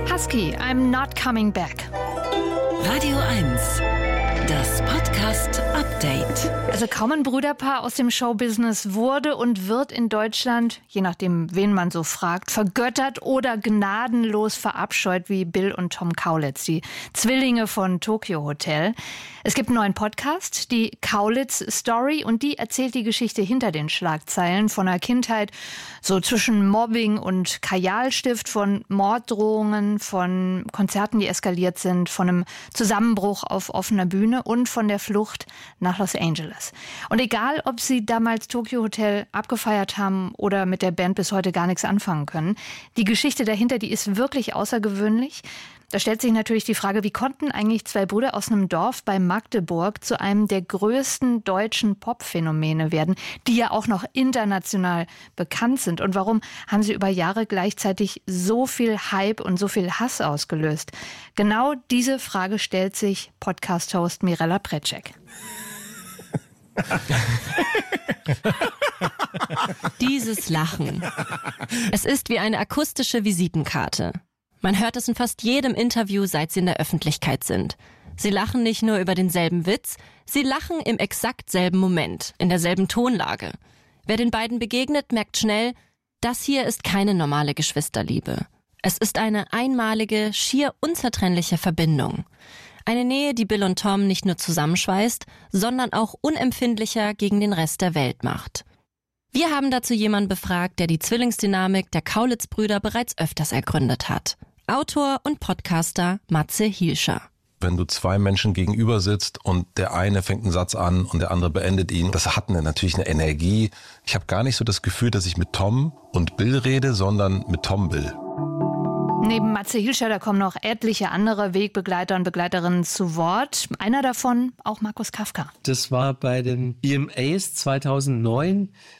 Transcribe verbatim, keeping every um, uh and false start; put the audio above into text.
Husky, I'm not coming back. Radio eins, das Podcast-Update. Also kaum ein Brüderpaar aus dem Showbusiness wurde und wird in Deutschland, je nachdem wen man so fragt, vergöttert oder gnadenlos verabscheut wie Bill und Tom Kaulitz, die Zwillinge von Tokio Hotel. Es gibt einen neuen Podcast, die Kaulitz Story, und die erzählt die Geschichte hinter den Schlagzeilen von einer Kindheit, so zwischen Mobbing und Kajalstift, von Morddrohungen, von Konzerten, die eskaliert sind, von einem Zusammenbruch auf offener Bühne und von der Flucht nach Los Angeles. Und egal, ob sie damals Tokio Hotel abgefeiert haben oder mit der Band bis heute gar nichts anfangen können, die Geschichte dahinter, die ist wirklich außergewöhnlich. Da stellt sich natürlich die Frage, wie konnten eigentlich zwei Brüder aus einem Dorf bei Magdeburg zu einem der größten deutschen Popphänomene werden, die ja auch noch international bekannt sind? Und warum haben sie über Jahre gleichzeitig so viel Hype und so viel Hass ausgelöst? Genau diese Frage stellt sich Podcast-Host Mirella Precek. Dieses Lachen. Es ist wie eine akustische Visitenkarte. Man hört es in fast jedem Interview, seit sie in der Öffentlichkeit sind. Sie lachen nicht nur über denselben Witz, sie lachen im exakt selben Moment, in derselben Tonlage. Wer den beiden begegnet, merkt schnell, das hier ist keine normale Geschwisterliebe. Es ist eine einmalige, schier unzertrennliche Verbindung. Eine Nähe, die Bill und Tom nicht nur zusammenschweißt, sondern auch unempfindlicher gegen den Rest der Welt macht. Wir haben dazu jemanden befragt, der die Zwillingsdynamik der Kaulitz-Brüder bereits öfters ergründet hat. Autor und Podcaster Matze Hilscher. Wenn du zwei Menschen gegenüber sitzt und der eine fängt einen Satz an und der andere beendet ihn, das hat eine, natürlich eine Energie. Ich habe gar nicht so das Gefühl, dass ich mit Tom und Bill rede, sondern mit Tom Bill. Neben Matze Hilscher, da kommen noch etliche andere Wegbegleiter und Begleiterinnen zu Wort. Einer davon auch Markus Kafka. Das war bei den V M As zweitausendneun.